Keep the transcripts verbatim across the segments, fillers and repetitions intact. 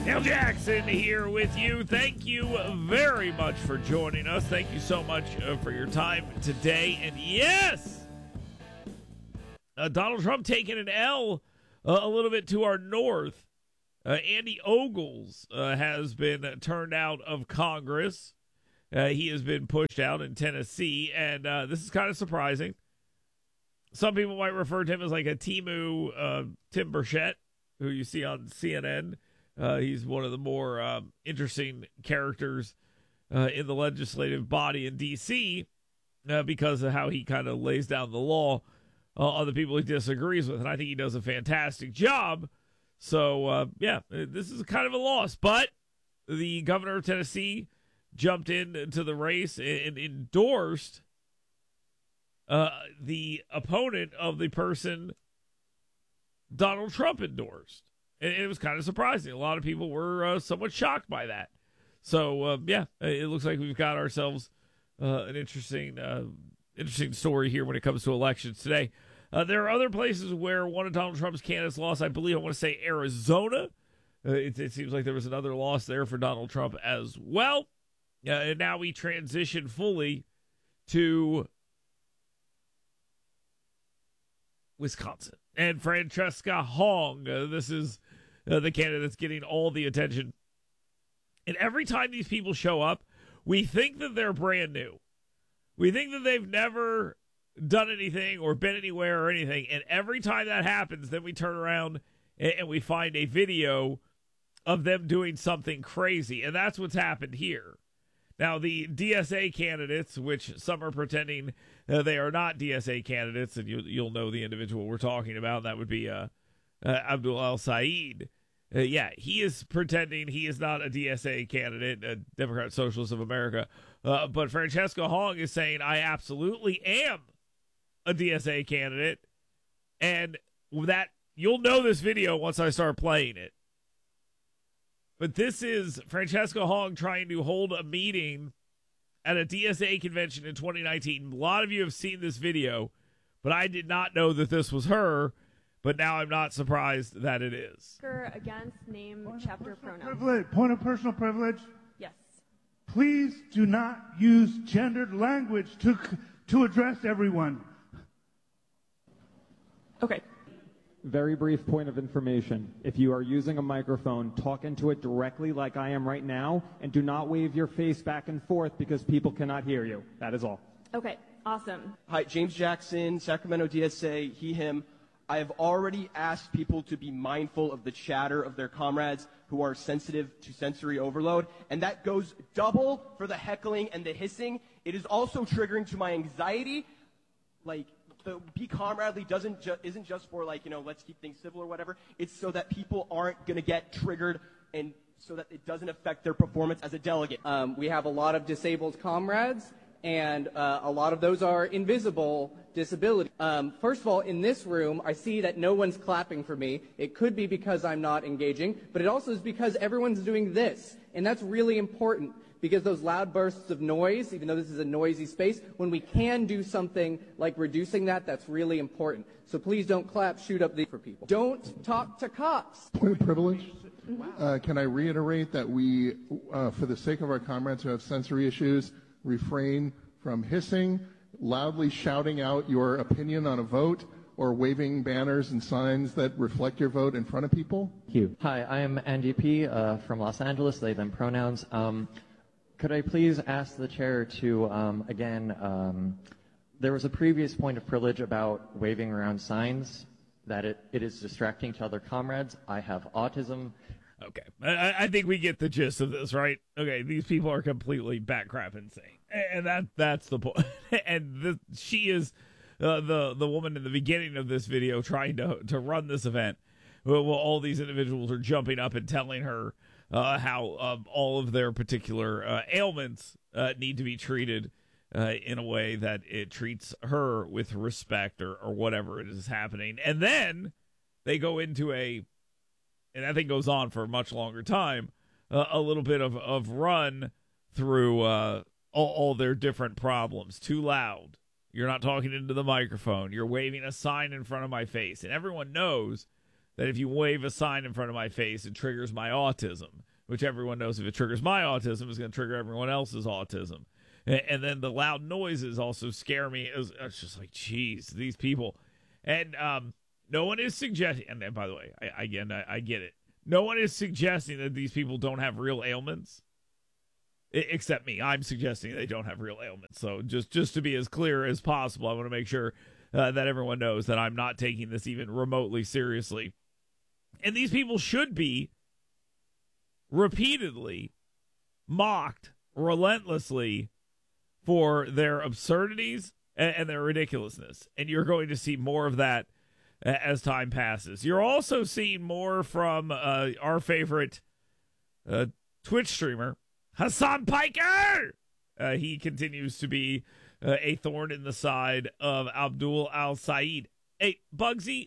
Neil Jackson here with you. Thank you very much for joining us. Thank you so much uh, for your time today. And yes, uh, Donald Trump taking an L uh, a little bit to our north. Uh, Andy Ogles uh, has been turned out of Congress. Uh, he has been pushed out in Tennessee, and uh, this is kind of surprising. Some people might refer to him as like a Timu uh, Tim Burchett, who you see on C N N. Uh, he's one of the more uh, interesting characters uh, in the legislative body in D C uh, because of how he kind of lays down the law uh, on the people he disagrees with. And I think he does a fantastic job. So, uh, yeah, this is kind of a loss. But the governor of Tennessee jumped into the race and endorsed uh, the opponent of the person Donald Trump endorsed. And it was kind of surprising. A lot of people were uh, somewhat shocked by that. So, uh, yeah, it looks like we've got ourselves uh, an interesting uh, interesting story here when it comes to elections today. Uh, there are other places where one of Donald Trump's candidates lost. I believe I want to say Arizona. Uh, it, it seems like there was another loss there for Donald Trump as well. Uh, and now we transition fully to Wisconsin. And Francesca Hong, uh, this is uh, the candidate that's getting all the attention. And every time these people show up, we think that they're brand new. We think that they've never done anything or been anywhere or anything. And every time that happens, then we turn around and, and we find a video of them doing something crazy. And that's what's happened here. Now, the D S A candidates, which some are pretending uh, they are not D S A candidates, and you, you'll know the individual we're talking about, that would be uh, uh, Abdul El-Sayed. Uh, yeah, he is pretending he is not a D S A candidate, a Democrat Socialist of America. Uh, but Francesca Hong is saying, I absolutely am a D S A candidate. And that you'll know this video once I start playing it. But this is Francesca Hong trying to hold a meeting at a D S A convention in twenty nineteen. A lot of you have seen this video, but I did not know that this was her. But now I'm not surprised that it is. Against name, Point chapter, of personal pronoun. privilege. Point of personal privilege. Yes. Please do not use gendered language to to address everyone. Okay. Very brief point of information. If you are using a microphone, talk into it directly like I am right now, and do not wave your face back and forth because people cannot hear you. That is all. Okay. Awesome. Hi, James Jackson, Sacramento D S A, he, him. I have already asked people to be mindful of the chatter of their comrades who are sensitive to sensory overload, and that goes double for the heckling and the hissing. It is also triggering to my anxiety. Like, the be comradely doesn't ju- isn't just for, like, you know, let's keep things civil or whatever. It's so that people aren't going to get triggered and so that it doesn't affect their performance as a delegate. Um, we have a lot of disabled comrades, and uh, a lot of those are invisible disability. Um, first of all, in this room, I see that no one's clapping for me. It could be because I'm not engaging, but it also is because everyone's doing this, and that's really important. Because those loud bursts of noise, even though this is a noisy space, when we can do something like reducing that, that's really important. So please don't clap, shoot up the for people. Don't talk to cops. Point of privilege. Uh, can I reiterate that we, uh, for the sake of our comrades who have sensory issues, refrain from hissing, loudly shouting out your opinion on a vote, or waving banners and signs that reflect your vote in front of people? Thank you. Hi, I'm Andy P. Uh, from Los Angeles, they, them pronouns. Um, Could I please ask the chair to, um, again, um, there was a previous point of privilege about waving around signs, that it, it is distracting to other comrades. I have autism. Okay. I, I think we get the gist of this, right? Okay, these people are completely bat-crap insane. And that that's the point. And this, she is uh, the, the woman in the beginning of this video trying to, to run this event. Well, all these individuals are jumping up and telling her Uh, how um, all of their particular uh, ailments uh, need to be treated uh, in a way that it treats her with respect or, or whatever it is happening. And then they go into a, and that thing goes on for a much longer time, uh, a little bit of, of run through uh, all, all their different problems. Too loud. You're not talking into the microphone. You're waving a sign in front of my face. And everyone knows that if you wave a sign in front of my face, it triggers my autism, which everyone knows if it triggers my autism, it's going to trigger everyone else's autism. And, and then the loud noises also scare me. It was, it's just like, geez, these people. And um, no one is suggesting, and then, by the way, I, again, I, I get it. No one is suggesting that these people don't have real ailments, I, except me. I'm suggesting they don't have real ailments. So just, just to be as clear as possible, I want to make sure uh, that everyone knows that I'm not taking this even remotely seriously. And these people should be repeatedly mocked relentlessly for their absurdities and, and their ridiculousness. And you're going to see more of that as time passes. You're also seeing more from uh, our favorite uh, Twitch streamer, Hassan Piker. Uh, he continues to be uh, a thorn in the side of Abdul Al-Said. Hey, Bugsy,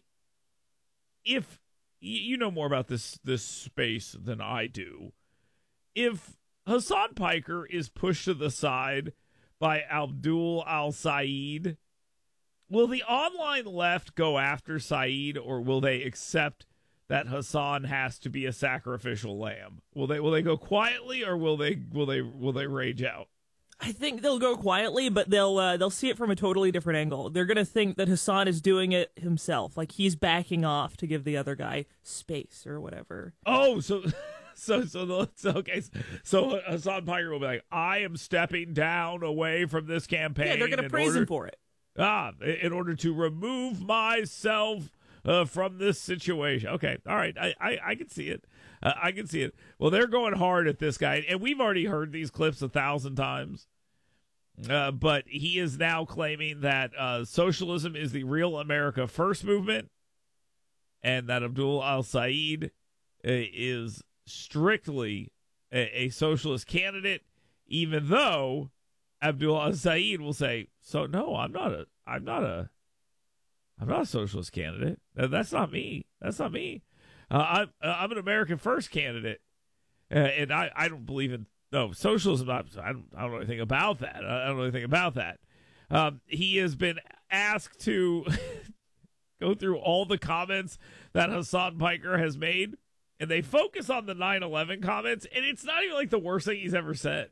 if you know more about this this space than I do, if Hassan Piker is pushed to the side by Abdul Al-Said, will the online left go after Saeed, or will they accept that Hassan has to be a sacrificial lamb? Will they will they go quietly, or will they will they will they rage out? I think they'll go quietly, but they'll uh, they'll see it from a totally different angle. They're gonna think that Hassan is doing it himself, like he's backing off to give the other guy space or whatever. Oh, so so so, the, so okay. So Hassan Piker will be like, "I am stepping down away from this campaign." Yeah, they're gonna praise order, him for it. Ah, in order to remove myself uh, from this situation. Okay, all right, I I, I can see it. Uh, I can see it. Well, they're going hard at this guy, and we've already heard these clips a thousand times. Uh, but he is now claiming that uh, socialism is the real America First movement, and that Abdul Al-Said uh, is strictly a, a socialist candidate, even though Abdul Al-Said will say, "So no, I'm not a, I'm not a, I'm not a socialist candidate. That's not me. That's not me. Uh, I'm, I'm an American First candidate, uh, and I, I don't believe in." No, socialism, I don't, I don't know anything about that. I don't know anything about that. Um, he has been asked to go through all the comments that Hassan Piker has made, and they focus on the nine eleven comments, and it's not even like the worst thing he's ever said.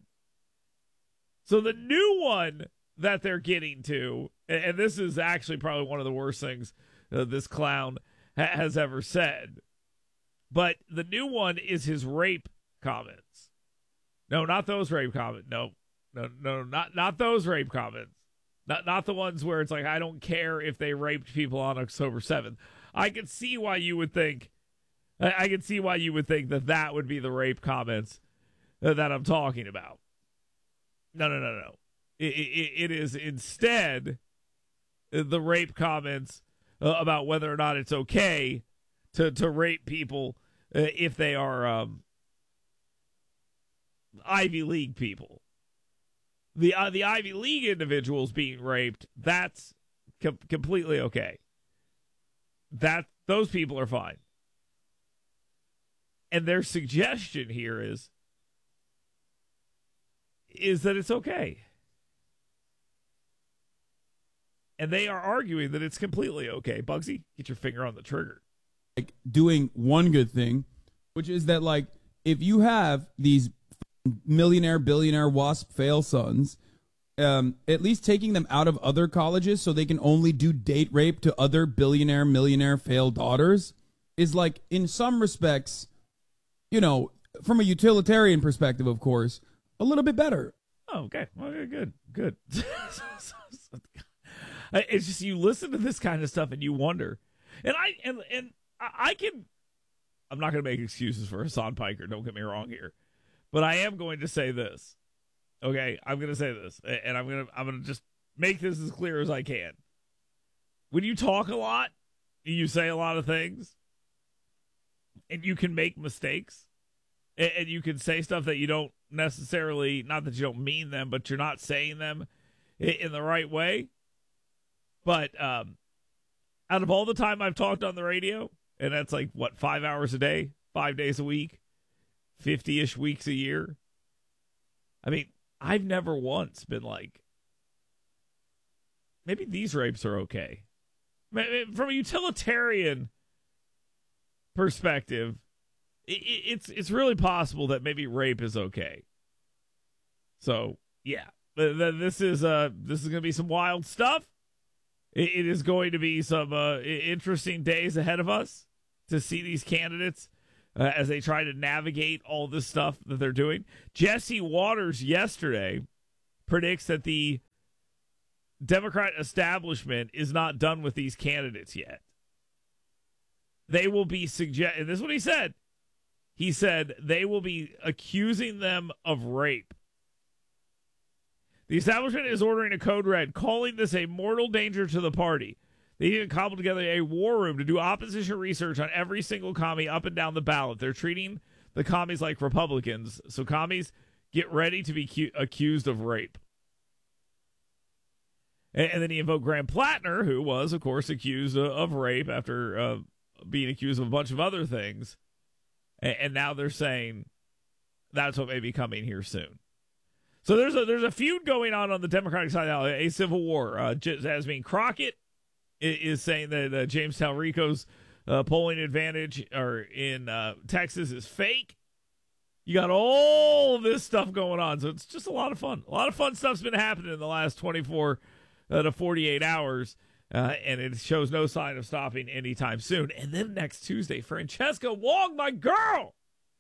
So the new one that they're getting to, and this is actually probably one of the worst things uh, this clown ha- has ever said, but the new one is his rape comments. No, not those rape comments. No, no, no, not not those rape comments. Not not the ones where it's like, I don't care if they raped people on October seventh. I can see why you would think. I, I can see why you would think that that would be the rape comments that, that I'm talking about. No, no, no, no. It, it, it is instead the rape comments uh, about whether or not it's okay to to rape people uh, if they are. Um, Ivy League people. The uh, the Ivy League individuals being raped, that's com- completely okay. That those people are fine. And their suggestion here is is that it's okay. And they are arguing that it's completely okay. Bugsy, get your finger on the trigger. Like doing one good thing, which is that, like, if you have these millionaire, billionaire, WASP fail sons, um, at least taking them out of other colleges so they can only do date rape to other billionaire, millionaire failed daughters is, like, in some respects, you know, from a utilitarian perspective, of course, a little bit better. Oh, okay. Well, good, good. It's just, you listen to this kind of stuff and you wonder. And I and and I can, I'm not going to make excuses for Hassan Piker, don't get me wrong here. But I am going to say this, okay? I'm going to say this, and I'm going to I'm going to just make this as clear as I can. When you talk a lot, you say a lot of things, and you can make mistakes, and you can say stuff that you don't necessarily, not that you don't mean them, but you're not saying them in the right way. But um, out of all the time I've talked on the radio, and that's like, what, five hours a day, five days a week, fifty-ish weeks a year. I mean, I've never once been like, maybe these rapes are okay. From a utilitarian perspective, it, it's it's really possible that maybe rape is okay. So yeah, this is uh this is going to be some wild stuff. It, it is going to be some uh, interesting days ahead of us to see these candidates uh, as they try to navigate all this stuff that they're doing. Jesse Waters yesterday predicts that the Democrat establishment is not done with these candidates yet. They will be suggest. And this is what he said. He said they will be accusing them of rape. The establishment is ordering a code red, calling this a mortal danger to the party. They even cobbled together a war room to do opposition research on every single commie up and down the ballot. They're treating the commies like Republicans. So commies, get ready to be cu- accused of rape. And then he invoked Graham Plattner, who was, of course, accused of rape after uh, being accused of a bunch of other things. And now they're saying that's what may be coming here soon. So there's a there's a feud going on on the Democratic side now, a civil war. Uh, Jasmine Crockett is saying that uh, James Talrico's uh, polling advantage or in uh, Texas is fake. You got all this stuff going on, so it's just a lot of fun. A lot of fun stuff's been happening in the last twenty-four to forty-eight hours, uh, and it shows no sign of stopping anytime soon. And then next Tuesday, Francesca Wong, my girl!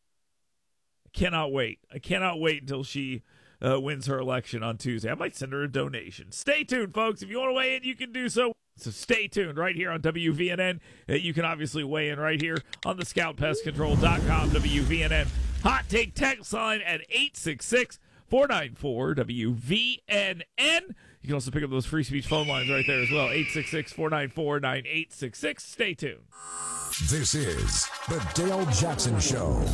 I cannot wait. I cannot wait until she uh, wins her election on Tuesday. I might send her a donation. Stay tuned, folks. If you want to weigh in, you can do so. So stay tuned right here on W V N N. Uh, you can obviously weigh in right here on the scout pest control dot com W V N N Hot Take text line at eight six six, four nine four, W V N N. You can also pick up those free speech phone lines right there as well. eight six six, four nine four, nine eight six six. Stay tuned. This is the Dale Jackson Show.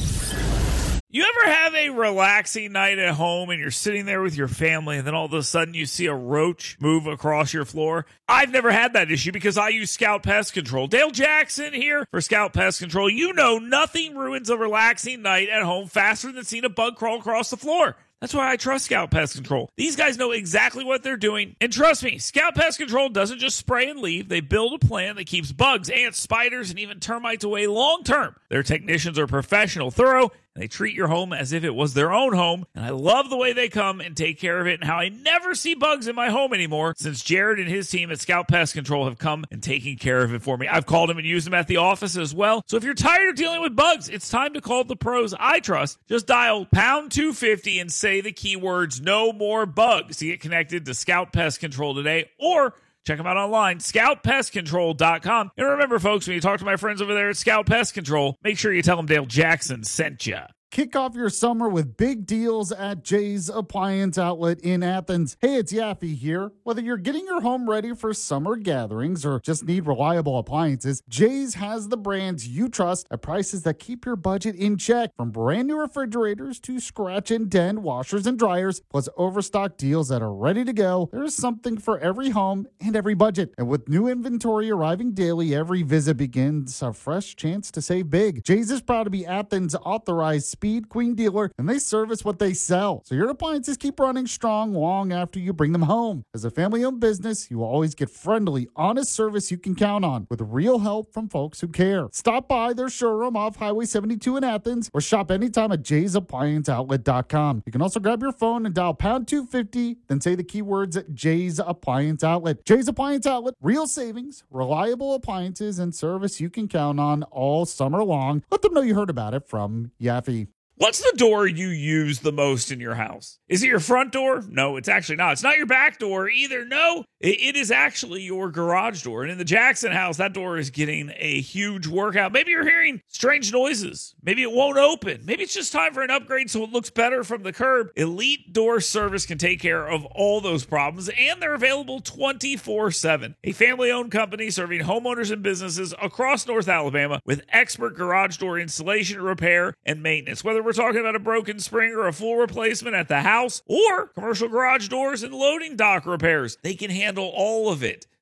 You ever have a relaxing night at home and you're sitting there with your family and then all of a sudden you see a roach move across your floor? I've never had that issue because I use Scout Pest Control. Dale Jackson here for Scout Pest Control. You know nothing ruins a relaxing night at home faster than seeing a bug crawl across the floor. That's why I trust Scout Pest Control. These guys know exactly what they're doing. And trust me, Scout Pest Control doesn't just spray and leave. They build a plan that keeps bugs, ants, spiders, and even termites away long term. Their technicians are professional, thorough, and they treat your home as if it was their own home. And I love the way they come and take care of it and how I never see bugs in my home anymore since Jared and his team at Scout Pest Control have come and taken care of it for me. I've called them and used them at the office as well. So if you're tired of dealing with bugs, it's time to call the pros I trust. Just dial pound two fifty and say the keywords no more bugs to get connected to Scout Pest Control today, or check them out online, scout pest control dot com. And remember, folks, when you talk to my friends over there at Scout Pest Control, make sure you tell them Dale Jackson sent you. Kick off your summer with big deals at Jay's Appliance Outlet in Athens. Hey, it's Yaffe here. Whether you're getting your home ready for summer gatherings or just need reliable appliances, Jay's has the brands you trust at prices that keep your budget in check. From brand new refrigerators to scratch and dent washers and dryers, plus overstock deals that are ready to go, there's something for every home and every budget. And with new inventory arriving daily, every visit begins a fresh chance to save big. Jay's is proud to be Athens' authorized Speed Queen dealer, and they service what they sell. So your appliances keep running strong long after you bring them home. As a family-owned business, you will always get friendly, honest service you can count on with real help from folks who care. Stop by their showroom off Highway seventy-two in Athens or shop anytime at jays appliance outlet dot com. You can also grab your phone and dial pound two fifty, then say the keywords Jay's Appliance Outlet. Jay's Appliance Outlet, real savings, reliable appliances, and service you can count on all summer long. Let them know you heard about it from Yaffe. What's the door you use the most in your house? Is it your front door? No, it's actually not. It's not your back door either. No, it is actually your garage door. And in the Jackson house, that door is getting a huge workout. Maybe you're hearing strange noises. Maybe it won't open. Maybe it's just time for an upgrade so it looks better from the curb. Elite Door Service can take care of all those problems, and they're available twenty-four seven. A family-owned company serving homeowners and businesses across North Alabama with expert garage door installation, repair, and maintenance. Whether we're talking about a broken spring or a full replacement at the house or commercial garage doors and loading dock repairs, they can handle all of it.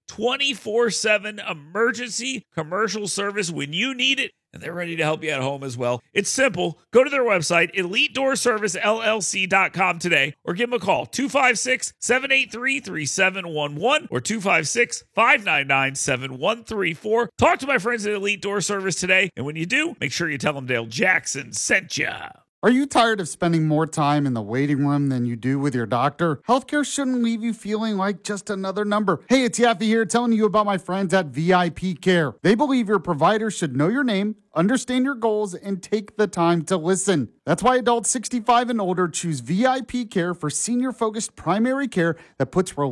twenty-four seven emergency commercial service when you need it, and they're ready to help you at home as well. It's simple. Go to their website, elite door service L L C dot com today, or give them a call, two five six, seven eight three, three seven one one or two five six, five nine nine, seven one three four. Talk to my friends at Elite Door Service today, and when you do, make sure you tell them Dale Jackson sent ya. Are you tired of spending more time in the waiting room than you do with your doctor? Healthcare shouldn't leave you feeling like just another number. Hey, it's Yaffe here telling you about my friends at V I P Care. They believe your provider should know your name, understand your goals, and take the time to listen. That's why adults sixty-five and older choose V I P Care for senior-focused primary care that puts